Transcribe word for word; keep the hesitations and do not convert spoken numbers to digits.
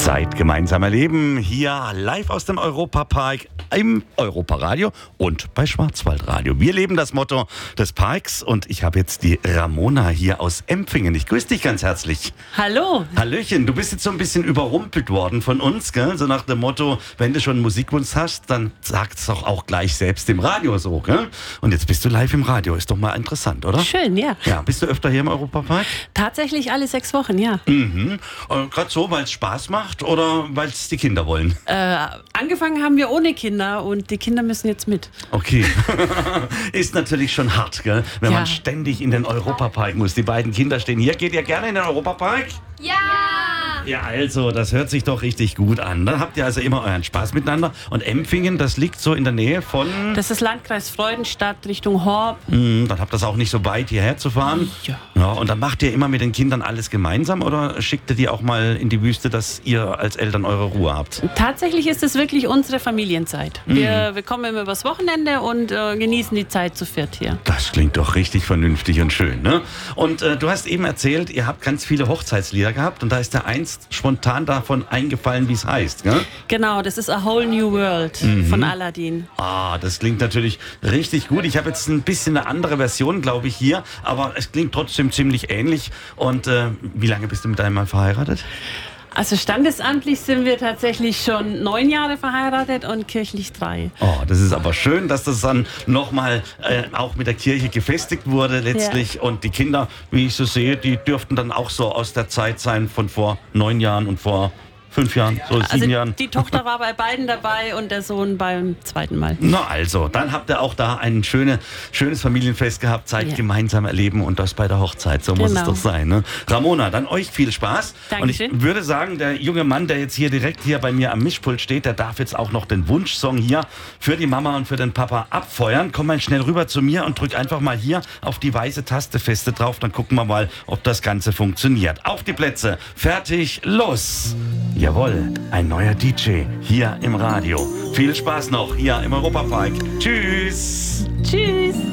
Zeit gemeinsam erleben, hier live aus dem Europapark im Europaradio und bei Schwarzwaldradio. Wir leben das Motto des Parks und ich habe jetzt die Ramona hier aus Empfingen. Ich grüße dich ganz herzlich. Hallo. Hallöchen, du bist jetzt so ein bisschen überrumpelt worden von uns, gell? So nach dem Motto, wenn du schon einen Musikwunsch hast, dann sag's doch auch gleich selbst im Radio so, gell? Und jetzt bist du live im Radio, ist doch mal interessant, oder? Schön, ja. Ja, bist du öfter hier im Europapark? Tatsächlich alle sechs Wochen, ja. Mhm. Äh, Gerade so, weil es Spaß macht oder weil es die Kinder wollen? Äh, angefangen haben wir ohne Kinder und die Kinder müssen jetzt mit. Okay. Ist natürlich schon hart, gell? Wenn Ja. man ständig in den Europapark muss. Die beiden Kinder stehen hier. Geht ihr gerne in den Europapark? Ja! Ja, also, das hört sich doch richtig gut an. Dann habt ihr also immer euren Spaß miteinander. Und Empfingen, das liegt so in der Nähe von... Das ist Landkreis Freudenstadt Richtung Horb. Hm, dann habt ihr es auch nicht so weit, hierher zu fahren. Ja. Ja, und dann macht ihr immer mit den Kindern alles gemeinsam oder schickt ihr die auch mal in die Wüste, dass ihr als Eltern eure Ruhe habt? Tatsächlich ist es wirklich unsere Familienzeit. Wir, wir kommen immer übers Wochenende und äh, genießen die Zeit zu viert hier. Das klingt doch richtig vernünftig und schön, ne? Und äh, du hast eben erzählt, ihr habt ganz viele Hochzeitslieder gehabt und da ist der einst spontan davon eingefallen, wie es heißt, gell? Genau, das ist A Whole New World von Aladdin. Ah, das klingt natürlich richtig gut. Ich habe jetzt ein bisschen eine andere Version, glaube ich, hier, aber es klingt trotzdem ziemlich ähnlich. Und äh, wie lange bist du mit deinem Mann verheiratet? Also standesamtlich sind wir tatsächlich schon neun Jahre verheiratet und kirchlich drei. Oh, das ist aber schön, dass das dann nochmal äh, auch mit der Kirche gefestigt wurde letztlich. Ja. Und die Kinder, wie ich so sehe, die dürften dann auch so aus der Zeit sein von vor neun Jahren und vor fünf Jahren, so sieben Also Jahren. die Tochter war bei beiden dabei und der Sohn beim zweiten Mal. Na also, dann habt ihr auch da ein schöne, schönes Familienfest gehabt, Zeit Ja. gemeinsam erleben und das bei der Hochzeit. So muss es Genau. doch sein. Ne? Ramona, dann euch viel Spaß. Dankeschön. Und ich würde sagen, der junge Mann, der jetzt hier direkt hier bei mir am Mischpult steht, der darf jetzt auch noch den Wunschsong hier für die Mama und für den Papa abfeuern. Komm mal schnell rüber zu mir und drück einfach mal hier auf die weiße Taste feste drauf. Dann gucken wir mal, ob das Ganze funktioniert. Auf die Plätze, fertig, los! Jawohl, ein neuer D J hier im Radio. Viel Spaß noch hier im Europapark. Tschüss! Tschüss!